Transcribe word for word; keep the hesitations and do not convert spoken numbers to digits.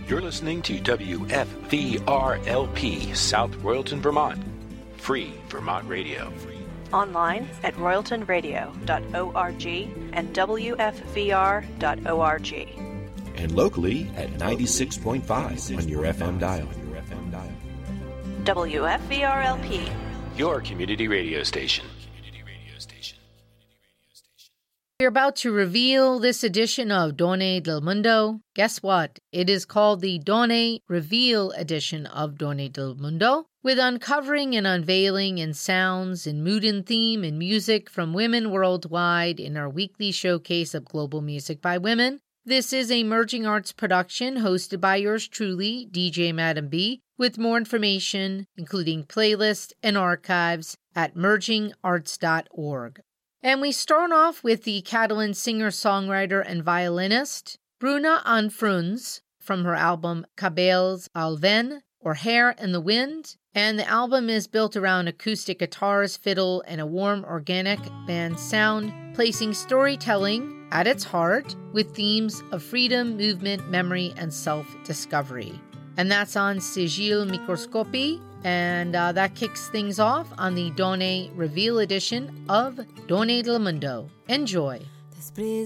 You're listening to W F V R L P, South Royalton, Vermont. Free Vermont Radio. Online at royalton radio dot org and w f v r dot org. And locally at ninety-six point five on your F M dial. W F V R L P, your community radio station. We're about to reveal this edition of Donne del Mundo. Guess what? It is called the Donne Reveal edition of Donne del Mundo, with uncovering and unveiling in sounds, in mood and theme, and music from women worldwide in our weekly showcase of global music by women. This is a Merging Arts production hosted by yours truly, D J Madam B, with more information, including playlists and archives, at merging arts dot org. And we start off with the Catalan singer-songwriter and violinist Bruna Anfruns from her album Cabells al Vent, or Hair in the Wind. And the album is built around acoustic guitars, fiddle, and a warm, organic band sound, placing storytelling at its heart with themes of freedom, movement, memory, and self-discovery. And that's on Sigil Microscopy. And uh, that kicks things off on the Donne Reveal edition of Donne del Mundo. Enjoy. Després